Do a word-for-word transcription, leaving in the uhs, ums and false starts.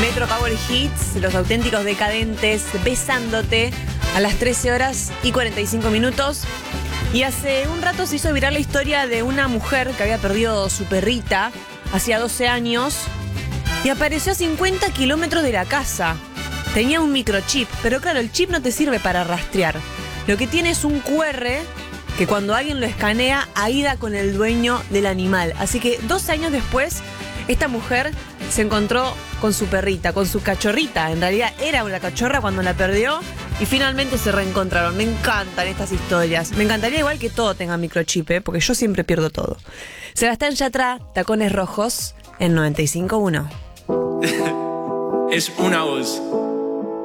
Metro Power Hits, Los Auténticos Decadentes, Besándote, a las trece horas y cuarenta y cinco minutos. Y hace un rato se hizo viral la historia de una mujer que había perdido su perrita hacía doce años y apareció a cincuenta kilómetros de la casa. Tenía un microchip, pero claro, el chip no te sirve para rastrear. Lo que tiene es un cu erre que cuando alguien lo escanea, ahí da con el dueño del animal. Así que doce años después, esta mujer se encontró con su perrita, con su cachorrita. En realidad era una cachorra cuando la perdió y finalmente se reencontraron. Me encantan estas historias. Me encantaría igual que todo tenga microchip, ¿eh? Porque yo siempre pierdo todo. Sebastián Yatra, Tacones Rojos, en noventa y cinco punto uno. Es una voz.